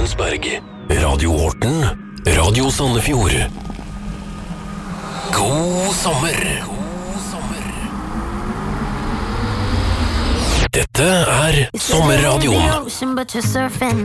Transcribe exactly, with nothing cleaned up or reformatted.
Tunsberg, Radio Horten, Radio Sandefjord. God sommer. Dette er Sommerradioen.